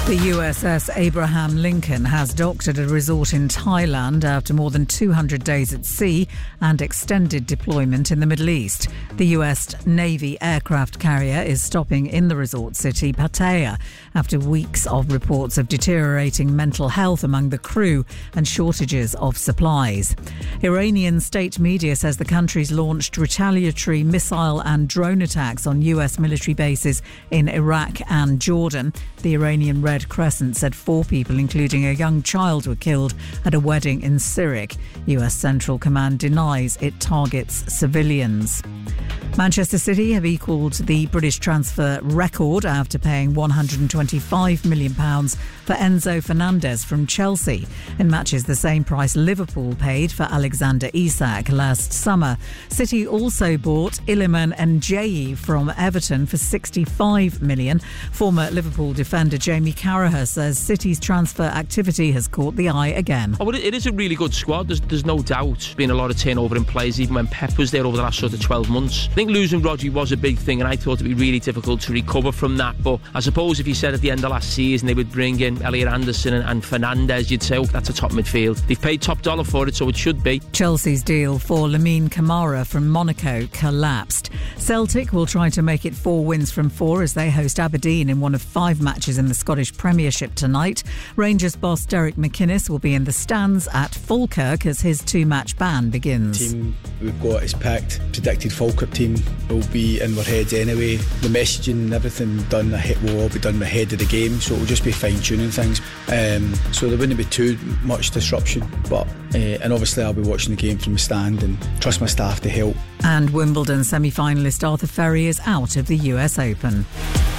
The USS Abraham Lincoln has docked at a resort in Thailand after more than 200 days at sea and extended deployment in the Middle East. The US Navy aircraft carrier is stopping in the resort city Pattaya after weeks of reports of deteriorating mental health among the crew and shortages of supplies. Iranian state media says the country's launched retaliatory missile and drone attacks on US military bases in Iraq and Jordan. The Iranian Red Crescent said 4 people, including a young child, were killed at a wedding in Sirik. US Central Command denies it targets civilians. Manchester City have equalled the British transfer record after paying £125 million for Enzo Fernandez from Chelsea. It matches the same price Liverpool paid for Alexander Isak last summer. City also bought Iliman Ndiaye from Everton for £65 million. Former Liverpool defender Jamie Carragher says City's transfer activity has caught the eye again. Oh, it is a really good squad. There's no doubt. There's been a lot of turnover in players, even when Pep was there over the last sort of 12 months. I think losing Rodri was a big thing, and I thought it'd be really difficult to recover from that. But I suppose if you said at the end of last season they would bring in Elliot Anderson and Fernandes, you'd say, oh, that's a top midfield. They've paid top dollar for it, so it should be. Chelsea's deal for Lamine Camara from Monaco collapsed. Celtic will try to make it 4 wins from 4 as they host Aberdeen in one of 5 matches in the Scottish Premiership tonight. Rangers boss Derek McInnes will be in the stands at Falkirk as his 2-match ban begins. The team we've got is packed. Predicted Falkirk team will be in our heads anyway. The messaging and everything done will all be done ahead of the game, so it'll just be fine-tuning things. So there wouldn't be too much disruption, but and obviously I'll be watching the game from the stand and trust my staff to help. And Wimbledon semi-finalist Arthur Ferry is out of the US Open.